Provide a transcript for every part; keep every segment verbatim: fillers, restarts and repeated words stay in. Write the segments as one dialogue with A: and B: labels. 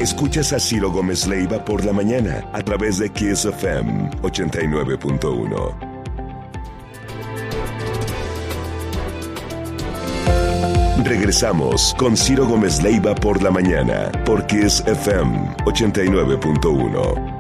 A: Escuchas a Ciro Gómez Leiva por la mañana a través de Kiss F M ochenta y nueve punto uno. Regresamos con Ciro Gómez Leiva por la mañana por Kiss F M ochenta y nueve punto uno.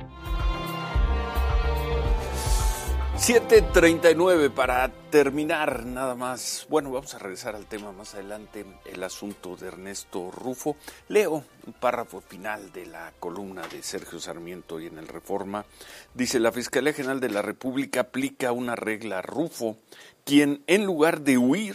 B: siete treinta y nueve para terminar nada más. Bueno, vamos a regresar al tema más adelante, el asunto de Ernesto Rufo. Leo un párrafo final de la columna de Sergio Sarmiento y en el Reforma. Dice, la Fiscalía General de la República aplica una regla a Rufo, quien en lugar de huir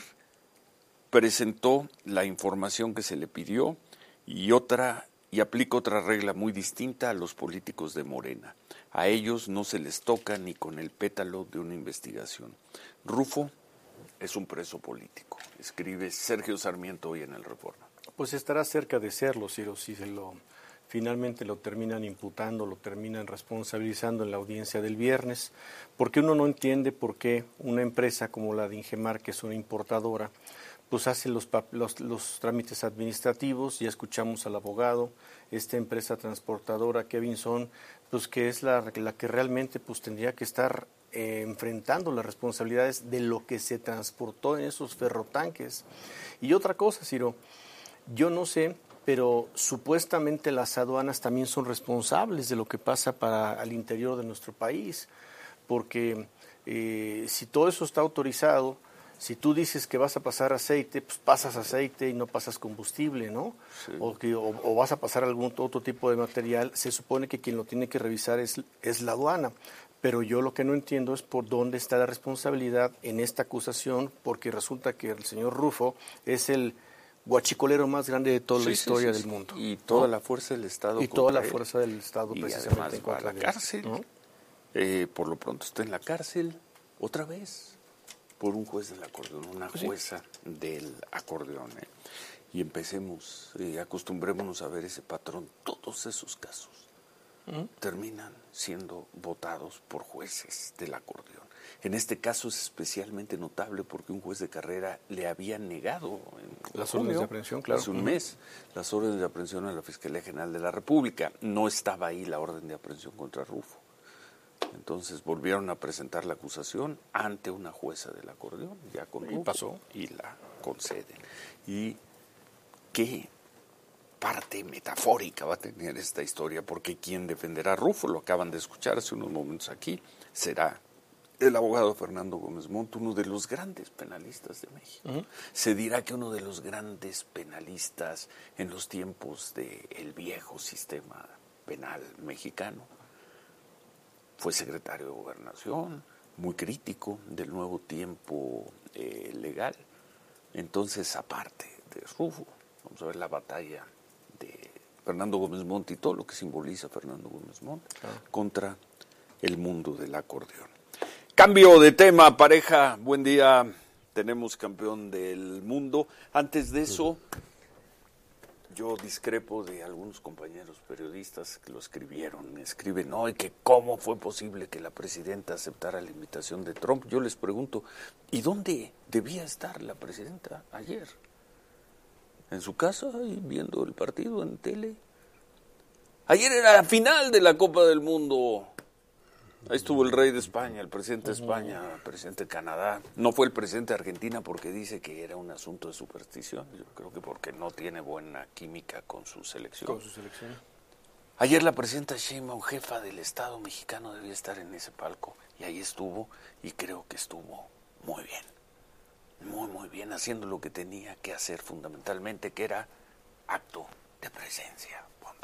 B: presentó la información que se le pidió y otra y aplica otra regla muy distinta a los políticos de Morena. A ellos no se les toca ni con el pétalo de una investigación. Rufo es un preso político, escribe Sergio Sarmiento hoy en el Reforma.
C: Pues estará cerca de serlo, Ciro, si se lo finalmente lo terminan imputando, lo terminan responsabilizando en la audiencia del viernes, porque uno no entiende por qué una empresa como la de Ingemar, que es una importadora, pues hace los, los, los trámites administrativos. Ya escuchamos al abogado, esta empresa transportadora, Kevinson, pues que es la, la que realmente pues tendría que estar eh, enfrentando las responsabilidades de lo que se transportó en esos ferrotanques. Y otra cosa, Ciro, yo no sé, pero supuestamente las aduanas también son responsables de lo que pasa para al interior de nuestro país, porque eh, si todo eso está autorizado, si tú dices que vas a pasar aceite, pues pasas aceite y no pasas combustible, ¿no? Sí. O, que, o, o vas a pasar algún otro tipo de material, se supone que quien lo tiene que revisar es, es la aduana. Pero yo lo que no entiendo es por dónde está la responsabilidad en esta acusación, porque resulta que el señor Rufo es el guachicolero más grande de toda sí, la historia sí, sí, del mundo.
B: Y toda ¿no? la fuerza del Estado.
C: Y toda la fuerza del Estado
B: y
C: precisamente
B: en contra
C: de
B: la cárcel. ¿No? Eh, por lo pronto está en la cárcel otra vez. Por un juez del acordeón, una jueza sí. del acordeón. ¿eh? Y empecemos, eh, acostumbrémonos a ver ese patrón. Todos esos casos uh-huh. terminan siendo votados por jueces del acordeón. En este caso es especialmente notable porque un juez de carrera le había negado en
C: las
B: junio,
C: órdenes de aprehensión, claro.
B: hace un uh-huh. mes, las órdenes de aprehensión a la Fiscalía General de la República. No estaba ahí la orden de aprehensión contra Rufo. Entonces volvieron a presentar la acusación ante una jueza del acordeón, ya con Rufo,
C: y pasó
B: y la conceden. ¿Y qué parte metafórica va a tener esta historia? Porque quien defenderá a Rufo, lo acaban de escuchar hace unos momentos aquí, será el abogado Fernando Gómez Montt, uno de los grandes penalistas de México. Uh-huh. Se dirá que uno de los grandes penalistas en los tiempos del viejo sistema penal mexicano. Fue secretario de Gobernación, muy crítico del nuevo tiempo eh, legal. Entonces, aparte de Rufo, vamos a ver la batalla de Fernando Gómez Montt y todo lo que simboliza Fernando Gómez Montt ah. contra el mundo del acordeón. Cambio de tema, pareja, buen día. Tenemos campeón del mundo. Antes de eso, yo discrepo de algunos compañeros periodistas que lo escribieron. Escriben, no, y que cómo fue posible que la presidenta aceptara la invitación de Trump. Yo les pregunto, ¿y dónde debía estar la presidenta ayer? ¿En su casa y viendo el partido en tele? Ayer era la final de la Copa del Mundo. Ahí estuvo el rey de España, el presidente de España, el presidente de Canadá. No fue el presidente de Argentina porque dice que era un asunto de superstición. Yo creo que porque no tiene buena química con su selección.
C: Con su selección.
B: Ayer la presidenta Sheinbaum, jefa del Estado mexicano, debía estar en ese palco. Y ahí estuvo, y creo que estuvo muy bien. Muy, muy bien, haciendo lo que tenía que hacer fundamentalmente, que era acto de presencia. Punto.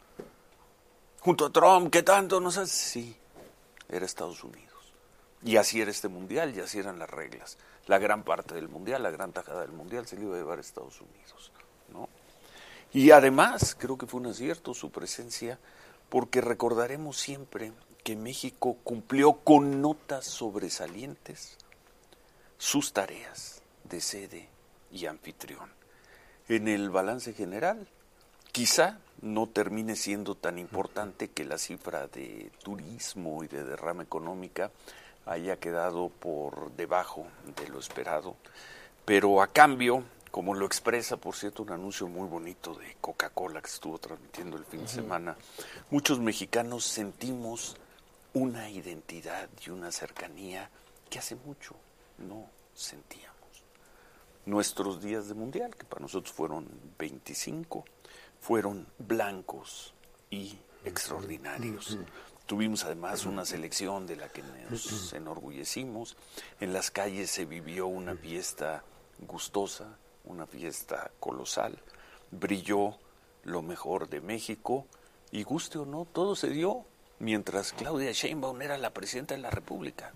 B: Junto a Trump, ¿qué tanto nos hace? Sí. Era Estados Unidos. Y así era este mundial, y así eran las reglas. La gran parte del mundial, la gran tajada del mundial se le iba a llevar a Estados Unidos, ¿no? Y además, creo que fue un acierto su presencia, porque recordaremos siempre que México cumplió con notas sobresalientes sus tareas de sede y anfitrión. En el balance general, quizá no termine siendo tan importante que la cifra de turismo y de derrama económica haya quedado por debajo de lo esperado, pero a cambio como lo expresa, por cierto, un anuncio muy bonito de Coca-Cola que estuvo transmitiendo el fin de semana, muchos mexicanos sentimos una identidad y una cercanía que hace mucho no sentíamos. Nuestros días de mundial, que para nosotros fueron veinticinco, fueron blancos y extraordinarios. Tuvimos además una selección de la que nos enorgullecimos. En las calles se vivió una fiesta gustosa, una fiesta colosal. Brilló lo mejor de México y, guste o no, todo se dio mientras Claudia Sheinbaum era la presidenta de la República.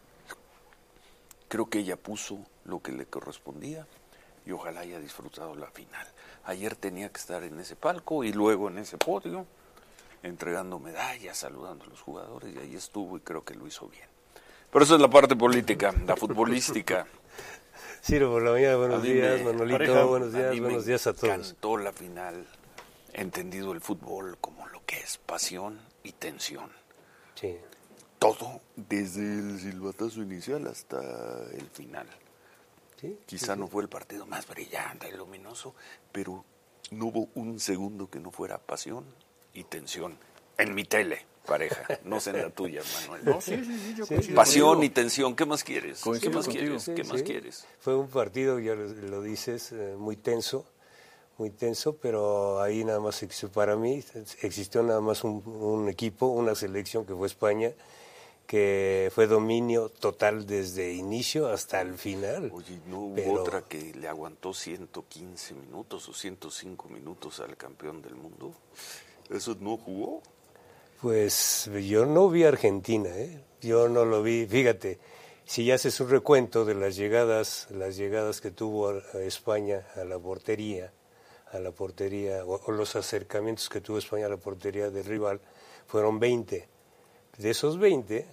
B: Creo que ella puso lo que le correspondía y ojalá haya disfrutado la final. Ayer tenía que estar en ese palco y luego en ese podio, entregando medallas, saludando a los jugadores, y ahí estuvo y creo que lo hizo bien. Pero eso es la parte política, la futbolística.
D: Ciro, por la mañana, buenos días,
B: me,
D: Manolito,
B: pareja,
D: buenos días, buenos días a todos.
B: Me encantó la final, entendido el fútbol como lo que es pasión y tensión.
D: Sí.
B: Todo, desde el silbatazo inicial hasta el final.
D: ¿Sí?
B: Quizá
D: sí,
B: no
D: sí.
B: fue el partido más brillante y luminoso, pero no hubo un segundo que no fuera pasión y tensión. En mi tele, pareja, no sé en la tuya, Manuel.
C: No, sí, sí, sí, yo
D: Sí,
C: coincido
B: Pasión
C: contigo.
B: y tensión, ¿qué más quieres? ¿Qué
C: Coincido
B: más
C: contigo.
B: quieres? ¿Qué
D: Sí,
B: más
D: sí.
B: quieres?
D: Fue un partido, ya lo, lo dices, eh, muy tenso, muy tenso, pero ahí nada más existió, para mí existió nada más un, un equipo, una selección que fue España, que fue dominio total desde inicio hasta el final.
B: Oye, ¿no hubo
D: pero,
B: otra que le aguantó ciento quince minutos o ciento cinco minutos al campeón del mundo? ¿Eso no jugó?
D: Pues yo no vi a Argentina, ¿eh? Yo no lo vi. Fíjate, si haces un recuento de las llegadas, las llegadas que tuvo a España a la portería, a la portería, o, o los acercamientos que tuvo España a la portería del rival, fueron veinte. De esos veinte,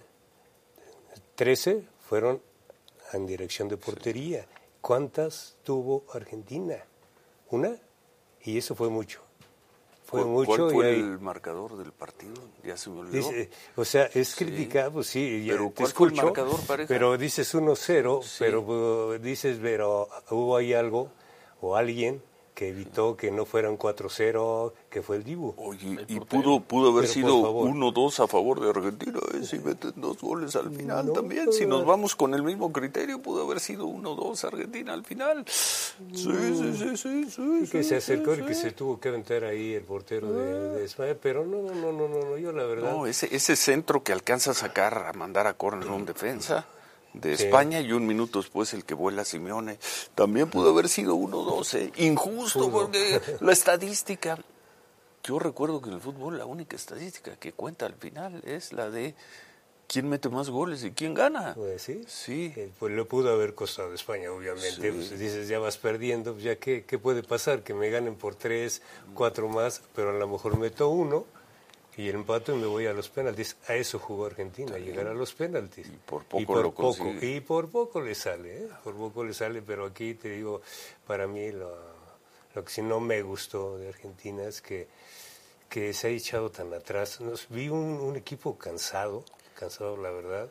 D: trece fueron en dirección de portería. ¿Cuántas tuvo Argentina? ¿Una? Y eso fue mucho. Fue
B: ¿Cuál,
D: mucho.
B: ¿Cuál fue
D: y ahí,
B: el marcador del partido? Ya se me olvidó.
D: dice, o sea, es
B: Sí.
D: criticado, pues sí, ya
B: Pero
D: te
B: ¿cuál fue el
D: escucho,
B: marcador, pareja?
D: pero dices uno cero,
B: Sí.
D: pero uh, dices, pero hubo ahí algo o alguien que evitó que no fuera un cuatro cero, que fue el Dibu.
B: Oye, y pudo, pudo haber
D: Pero,
B: sido
D: por favor.
B: uno dos a favor de Argentina, ¿eh? Si meten dos goles al final
D: No,
B: también. Si nos
D: no.
B: vamos con el mismo criterio, pudo haber sido uno dos Argentina al final. Sí, sí, sí, sí, sí.
D: Y que
B: sí,
D: se acercó
B: sí,
D: y que
B: sí.
D: se tuvo que aventar ahí el portero de, de España, pero no, no, no, no, no, no, yo la verdad...
B: No, ese, ese centro que alcanza a sacar, a mandar a córner un defensa de
D: Sí.
B: España y un minuto después el que vuela Simeone, también pudo haber sido uno dos, ¿eh? Injusto,
D: Pudo.
B: porque la estadística, yo recuerdo que en el fútbol la única estadística que cuenta al final es la de quién mete más goles y quién gana.
D: Pues sí,
B: Sí.
D: Eh, pues le pudo haber costado a España, obviamente.
B: Sí.
D: Pues dices, ya vas perdiendo, pues ya qué, qué puede pasar, que me ganen por tres, cuatro más, pero a lo mejor meto uno y el empate y me voy a los penaltis. A eso jugó Argentina, a llegar a los penaltis.
B: Y por poco lo consigue.
D: Y por poco le sale, ¿eh? Por poco le sale, pero aquí te digo, para mí lo, lo que sí no me gustó de Argentina es que, que se ha echado tan atrás. Nos, vi un, un equipo cansado, cansado la verdad,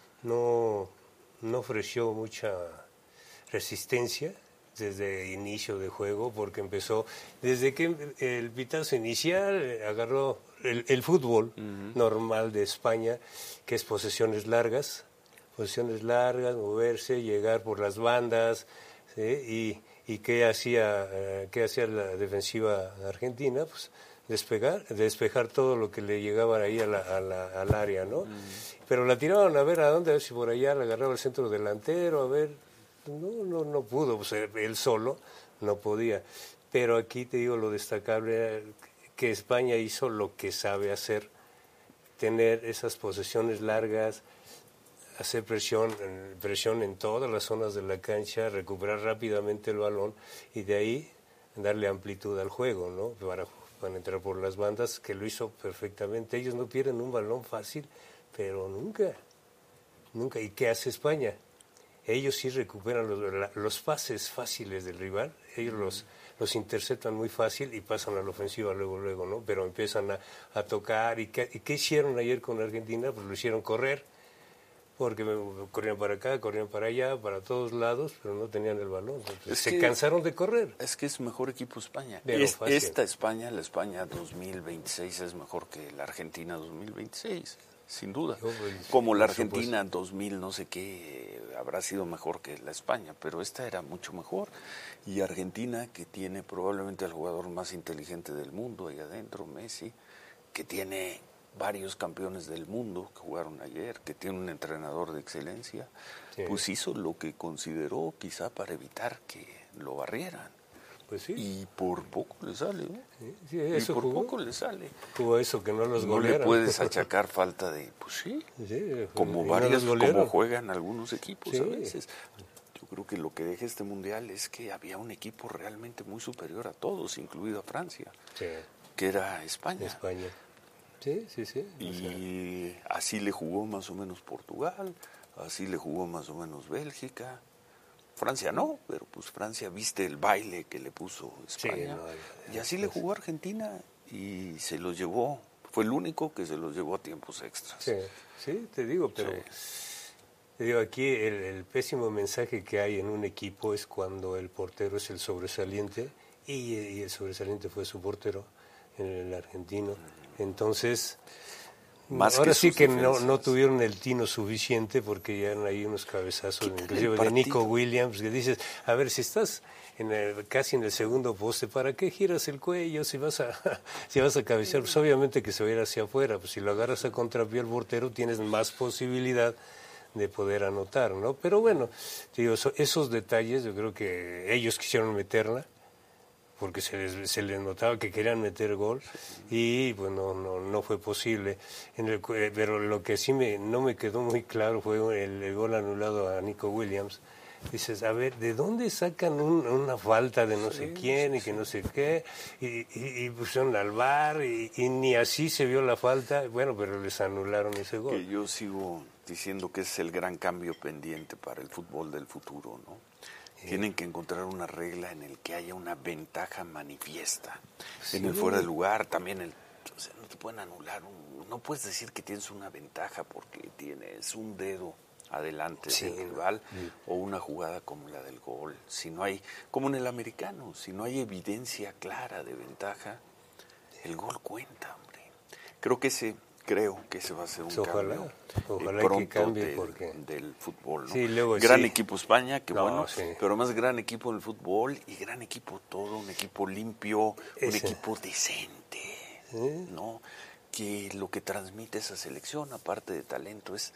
D: no, no ofreció mucha resistencia desde inicio de juego, porque empezó, desde que el pitazo inicial agarró el, el fútbol uh-huh. normal de España, que es posesiones largas, posesiones largas, moverse, llegar por las bandas, ¿sí? y, y qué hacía, eh, qué hacía la defensiva argentina, pues despegar, despejar todo lo que le llegaba ahí a la, a la, al área, ¿no? Uh-huh. Pero la tiraban a ver a dónde, a ver si por allá le agarraba el centro delantero, a ver, no, no, no pudo, pues él solo no podía. Pero aquí te digo lo destacable, que España hizo lo que sabe hacer, tener esas posesiones largas, hacer presión, presión en todas las zonas de la cancha, recuperar rápidamente el balón y de ahí darle amplitud al juego, ¿no? Para, para entrar por las bandas, que lo hizo perfectamente. Ellos no pierden un balón fácil, pero nunca, nunca. ¿Y qué hace España? Ellos sí recuperan los, los pases fáciles del rival, ellos los, los interceptan muy fácil y pasan a la ofensiva luego, luego, ¿no? Pero empiezan a, a tocar. ¿Y qué, ¿Y qué hicieron ayer con Argentina? Pues lo hicieron correr. porque me, corrían para acá, corrían para allá, para todos lados, pero no tenían el balón. Entonces, se
B: que,
D: cansaron de correr.
B: Es que es mejor equipo España.
D: Es,
B: esta España, la España dos mil veintiséis es mejor que la Argentina dos mil veintiséis, sin duda. Yo, pues, Como la Argentina supuesto. dos mil no sé qué habrá sido mejor que la España, pero esta era mucho mejor. Y Argentina, que tiene probablemente al jugador más inteligente del mundo ahí adentro, Messi, que tiene varios campeones del mundo que jugaron ayer, que tiene un entrenador de excelencia, sí. pues hizo lo que consideró quizá para evitar que lo barrieran.
D: Pues sí.
B: Y por poco le sale, ¿no?
D: Sí, sí, eso
B: y por
D: jugó.
B: poco le sale.
D: Jugó eso, que no los
B: no
D: golearan.
B: No le puedes achacar falta de, pues sí, sí como varias, no como juegan algunos equipos sí. a veces. Yo creo que lo que deja este mundial es que había un equipo realmente muy superior a todos, incluido a Francia,
D: sí.
B: que era España.
D: España. Sí, sí, sí.
B: Y o sea. así le jugó más o menos Portugal, así le jugó más o menos Bélgica. Francia no, pero pues Francia viste el baile que le puso España. Sí, no, y así le jugó Argentina y se los llevó. Fue el único que se los llevó a tiempos extras.
D: Sí, sí te digo, pero sí. te digo aquí el, el pésimo mensaje que hay en un equipo es cuando el portero es el sobresaliente y, y el sobresaliente fue su portero, el argentino. Entonces, Más ahora que sí que no, no tuvieron el tino suficiente porque ya eran ahí unos cabezazos, inclusive de Nico Williams, que dices, a ver, si estás en el, casi en el segundo poste, ¿para qué giras el cuello si vas a si vas a cabecear? Pues obviamente que se va a ir hacia afuera, pues si lo agarras a contrapié al portero tienes más posibilidad de poder anotar, ¿no? Pero bueno, digo, esos detalles yo creo que ellos quisieron meterla, porque se les, se les notaba que querían meter gol y pues no, no, no fue posible. En el, pero lo que sí me, no me quedó muy claro fue el, el gol anulado a Nico Williams. Dices, a ver, ¿de dónde sacan un, una falta de no sí, sé quién sí, y que sí. no sé qué? Y, y, y pusieron al V A R y, y ni así se vio la falta. Bueno, pero les anularon ese gol.
B: Que yo sigo diciendo que es el gran cambio pendiente para el fútbol del futuro, ¿no? Tienen que encontrar una regla en el que haya una ventaja manifiesta. Sí. En el fuera de lugar, también el, o sea, no te pueden anular, un, no puedes decir que tienes una ventaja porque tienes un dedo adelante sí. del rival sí. o una jugada como la del gol. Si no hay, como en el americano, si no hay evidencia clara de ventaja, el gol cuenta, hombre. Creo que ese... Creo que ese va a ser un
D: ojalá,
B: cambio
D: ojalá
B: eh, pronto
D: que cambie
B: del,
D: porque...
B: del fútbol, ¿no?
D: Sí, luego,
B: gran
D: sí.
B: equipo España, que
D: no,
B: bueno,
D: sí.
B: pero más gran equipo en el fútbol y gran equipo todo, un equipo limpio,
D: ese.
B: un equipo decente, ¿Eh? ¿no? Que lo que transmite esa selección, aparte de talento, es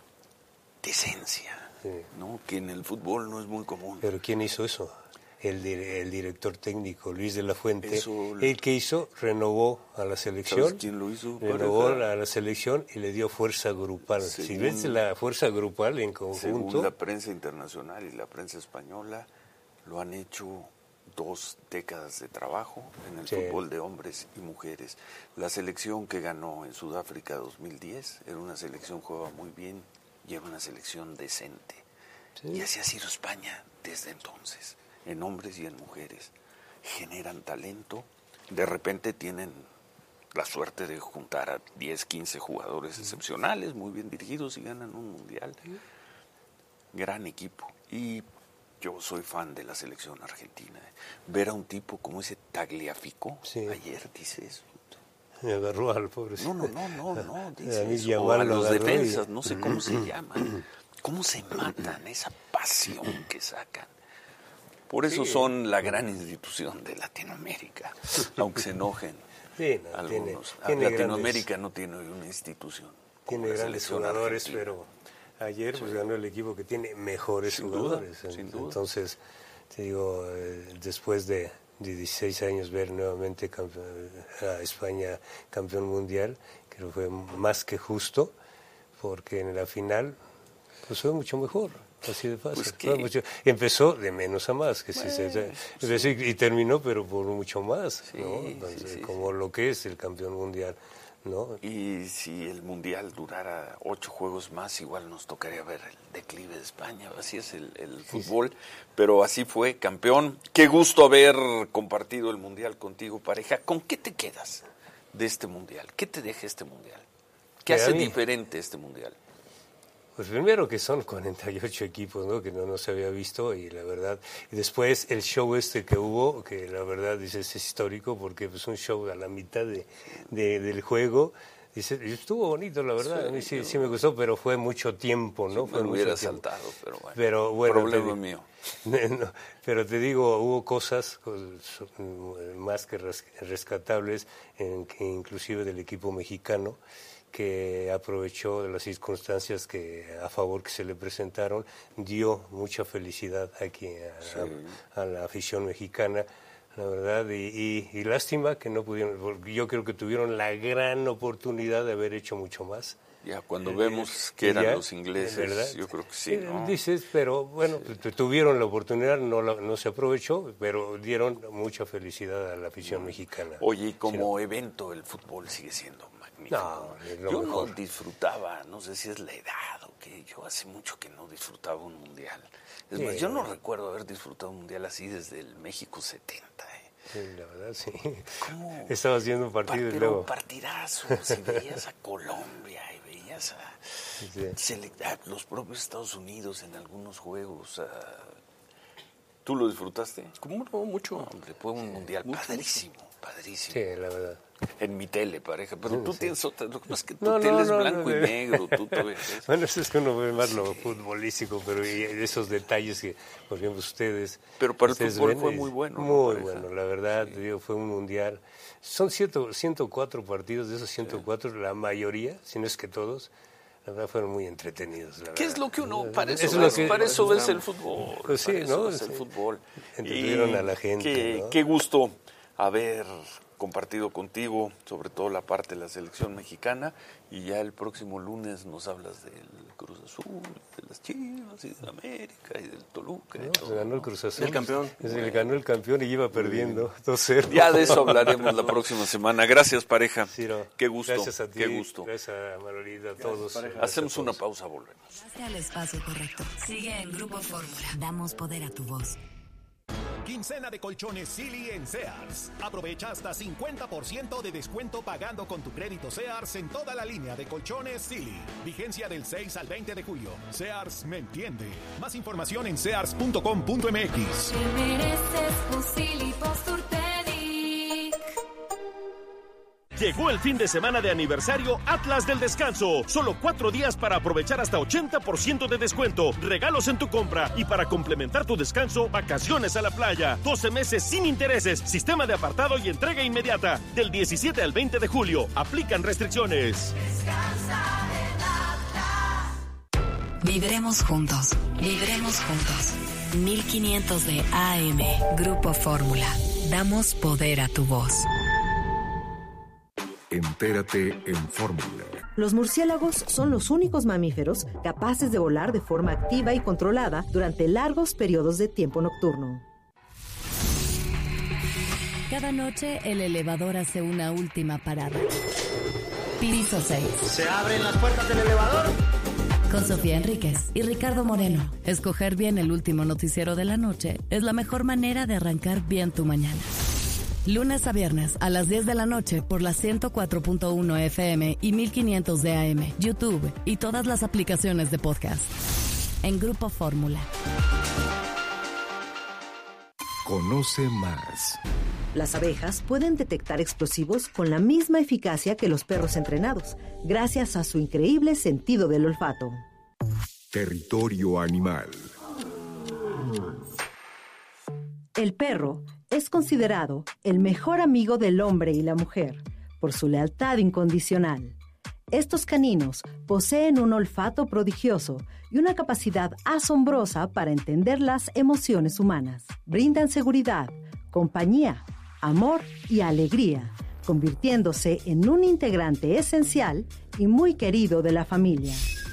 B: decencia, sí. ¿no? Que en el fútbol no es muy común.
D: ¿Pero quién hizo eso? El, el director técnico Luis de la Fuente, Eso, el que hizo, renovó a la selección.
B: ¿Sabes quién lo hizo?
D: Renovó a la selección y le dio fuerza grupal. Según, si ves la fuerza grupal en conjunto...
B: Según la prensa internacional y la prensa española, lo han hecho dos décadas de trabajo en el sí. fútbol de hombres y mujeres. La selección que ganó en Sudáfrica dos mil diez era una selección que jugaba muy bien y era una selección decente. Sí. Y así ha sido España desde entonces. En hombres y en mujeres, generan talento, de repente tienen la suerte de juntar a diez, quince jugadores excepcionales, muy bien dirigidos y ganan un mundial. Gran equipo. Y yo soy fan de la selección argentina. Ver a un tipo como ese Tagliafico, sí. ayer dice eso.
D: Me agarró al pobre.
B: No, no, no, no, no, dice eso. O a los defensas, y... no sé cómo se llaman, cómo se matan, esa pasión que sacan. Por eso sí. son la gran institución de Latinoamérica, aunque se enojen
D: sí, no,
B: algunos.
D: Tiene, tiene
B: Latinoamérica
D: grandes,
B: no tiene una institución.
D: Tiene grandes jugadores, argentina. Pero ayer sí. pues ganó el equipo que tiene mejores
B: sin
D: jugadores.
B: Duda, sin duda.
D: Entonces, te digo, eh, después de, de dieciséis años ver nuevamente campeón, a España campeón mundial, creo que fue más que justo, porque en la final pues fue mucho mejor. Así de fácil. Pues mucho, empezó de menos a más, que bueno, sí, se, sí. sí, y terminó, pero por mucho más, sí, ¿no? Entonces, sí, sí, como sí. lo que es el campeón mundial, ¿no?
B: Y si el mundial durara ocho juegos más, igual nos tocaría ver el declive de España. Así es el, el fútbol, sí, sí. pero así fue, campeón. Qué gusto haber compartido el mundial contigo, pareja. ¿Con qué te quedas de este mundial? ¿Qué te deja este mundial? ¿Qué hace diferente este mundial?
D: Pues primero que son cuarenta y ocho equipos, ¿no? Que no, no se había visto y la verdad, y después el show este que hubo, que la verdad dice, es histórico porque es pues, un show a la mitad de, de, del juego. Dice, estuvo bonito, la verdad, sí, a mí sí, sí me gustó, pero fue mucho tiempo, ¿no?
B: Sí,
D: fue
B: me hubiera
D: mucho tiempo.
B: saltado, pero bueno,
D: pero, bueno
B: problema
D: te,
B: mío.
D: No, pero te digo, hubo cosas más que rescatables, en, que inclusive del equipo mexicano, que aprovechó de las circunstancias que a favor que se le presentaron, dio mucha felicidad aquí a, sí. a, a la afición mexicana, la verdad, y, y, y lástima que no pudieron, porque yo creo que tuvieron la gran oportunidad de haber hecho mucho más.
B: Ya, cuando eh, vemos que eran ya, los ingleses, ¿verdad? Yo creo que sí, ¿no?
D: Dices, pero bueno, sí. tuvieron la oportunidad, no, la, no se aprovechó, pero dieron mucha felicidad a la afición no. mexicana.
B: Oye, y como sí. evento el fútbol sigue siendo magnífico.
D: No, es lo
B: yo
D: mejor.
B: no disfrutaba, no sé si es la edad o qué, yo hace mucho que no disfrutaba un mundial. Es sí, más, yo no eh. recuerdo haber disfrutado un mundial así desde el México setenta, ¿eh?
D: Sí, la verdad, sí.
B: ¿Cómo?
D: Estaba haciendo un partido
B: Pero
D: y luego...
B: partidazos, si veías a Colombia y veías a, sí. a los propios Estados Unidos en algunos juegos. A... ¿Tú lo disfrutaste?
C: ¿Cómo no? Mucho.
B: Hombre, fue un sí, mundial mucho, padrísimo, padrísimo.
D: Sí, la verdad.
B: En mi tele, pareja, pero tú sí. tienes otra, lo que pasa es que tu
D: no,
B: tele
D: no,
B: es
D: no,
B: blanco
D: no,
B: y
D: no.
B: negro, tú todavía ves.
D: Bueno, eso es que uno ve más lo sí. futbolístico, pero y esos detalles que, por ejemplo, ustedes...
B: Pero para
D: ustedes
B: el fútbol
D: ven,
B: fue muy bueno.
D: Muy
B: ¿no,
D: bueno, la verdad, sí. digo, fue un mundial. Son ciento cuatro partidos, de esos ciento cuatro, sí. la mayoría, si no es que todos, la verdad fueron muy entretenidos. La
B: ¿Qué
D: verdad.
B: es lo que uno, para eso,
D: eso
B: ves,
D: que,
B: para eso ves el fútbol?
D: Pues sí,
B: para eso
D: ¿no?
B: ves
D: sí.
B: el fútbol.
D: Entretuvieron a la gente,
B: qué,
D: ¿no?
B: Qué gusto haber compartido contigo, sobre todo la parte de la selección mexicana, y ya el próximo lunes nos hablas del Cruz Azul, de las Chivas y de América y del Toluca.
D: No,
B: y todo,
D: se ganó el Cruz Azul.
C: El campeón.
D: Se le ganó el campeón y iba perdiendo dos cero.
B: Ya de eso hablaremos la próxima semana. Gracias, pareja.
D: Ciro,
B: qué gusto.
D: Gracias a ti.
B: Qué gusto.
D: Gracias a Manolita, a todos.
B: Gracias, Hacemos a todos. Una pausa, volvemos.
E: Hacia el espacio correcto. Sigue en Grupo Fórmula. Damos poder a tu voz.
F: Quincena de colchones Silly en Sears. Aprovecha hasta cincuenta por ciento de descuento pagando con tu crédito Sears en toda la línea de colchones Silly. Vigencia del seis al veinte de julio. Sears me entiende. Más información en sears punto com punto m x.
G: Te mereces un Silly Posturtedic.
H: Llegó el fin de semana de aniversario Atlas del Descanso. Solo cuatro días para aprovechar hasta ochenta por ciento de descuento, regalos en tu compra y para complementar tu descanso, vacaciones a la playa. doce meses sin intereses, sistema de apartado y entrega inmediata. Del diecisiete al veinte de julio. Aplican restricciones.
G: Descansa en Atlas.
E: Viviremos juntos. Viviremos juntos. mil quinientos de A M. Grupo Fórmula. Damos poder a tu voz.
A: Entérate en Fórmula.
I: Los murciélagos son los únicos mamíferos capaces de volar de forma activa y controlada durante largos periodos de tiempo nocturno.
J: Cada noche el elevador hace una última parada. Piso seis.
K: ¿Se abren las puertas del elevador?
J: Con Sofía Enríquez y Ricardo Moreno. Escoger bien el último noticiero de la noche es la mejor manera de arrancar bien tu mañana. Lunes a viernes a las diez de la noche por la ciento cuatro punto uno F M y mil quinientos de A M, YouTube y todas las aplicaciones de podcast. En Grupo Fórmula.
A: Conoce más.
I: Las abejas pueden detectar explosivos con la misma eficacia que los perros entrenados, gracias a su increíble sentido del olfato.
A: Territorio animal.
I: El perro es considerado el mejor amigo del hombre y la mujer por su lealtad incondicional. Estos caninos poseen un olfato prodigioso y una capacidad asombrosa para entender las emociones humanas. Brindan seguridad, compañía, amor y alegría, convirtiéndose en un integrante esencial y muy querido de la familia.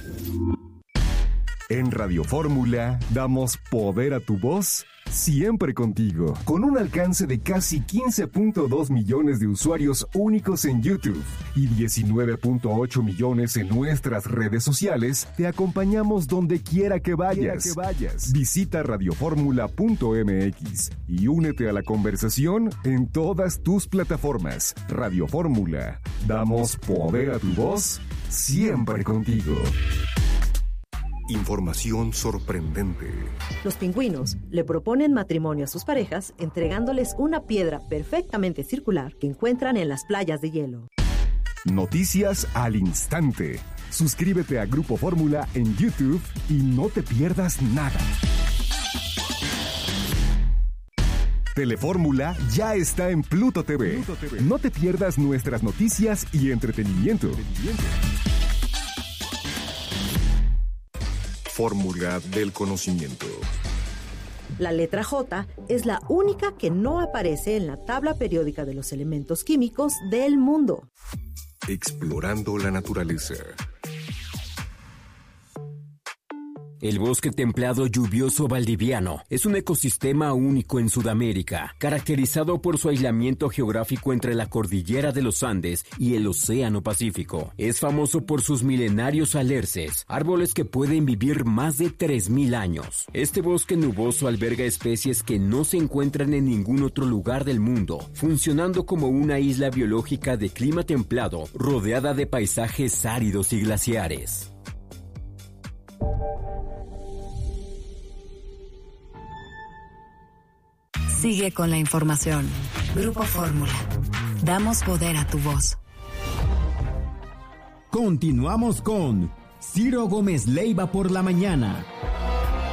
A: En Radio Fórmula damos poder a tu voz, siempre contigo. Con un alcance de casi quince punto dos millones de usuarios únicos en YouTube y diecinueve punto ocho millones en nuestras redes sociales, te acompañamos donde quiera que vayas. Que vayas. Visita radioformula punto m x y únete a la conversación en todas tus plataformas. Radio Fórmula, damos poder a tu voz, siempre contigo. Información sorprendente.
I: Los pingüinos le proponen matrimonio a sus parejas entregándoles una piedra perfectamente circular que encuentran en las playas de hielo.
A: Noticias al instante. Suscríbete a Grupo Fórmula en YouTube y no te pierdas nada. Telefórmula ya está en Pluto T V. Pluto T V. No te pierdas nuestras noticias y entretenimiento. Fórmula del conocimiento.
I: La letra J es la única que no aparece en la tabla periódica de los elementos químicos del mundo.
A: Explorando la naturaleza.
L: El bosque templado lluvioso valdiviano es un ecosistema único en Sudamérica, caracterizado por su aislamiento geográfico entre la cordillera de los Andes y el Océano Pacífico. Es famoso por sus milenarios alerces, árboles que pueden vivir más de tres mil años. Este bosque nuboso alberga especies que no se encuentran en ningún otro lugar del mundo, funcionando como una isla biológica de clima templado, rodeada de paisajes áridos y glaciares.
E: Sigue con la información. Grupo Fórmula. Damos poder a tu voz.
M: Continuamos con Ciro Gómez Leiva por la mañana.